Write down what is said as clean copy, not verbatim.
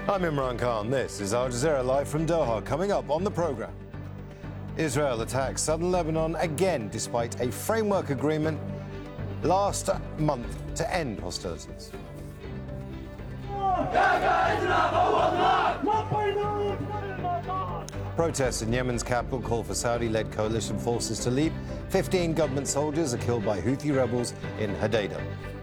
I'm Imran Khan. This is Al Jazeera live from Doha. Coming up on the program, Israel attacks southern Lebanon again despite a framework agreement last month to end hostilities. Protests in Yemen's capital call for Saudi-led coalition forces to leave. 15 government soldiers are killed by Houthi rebels in Hodeidah.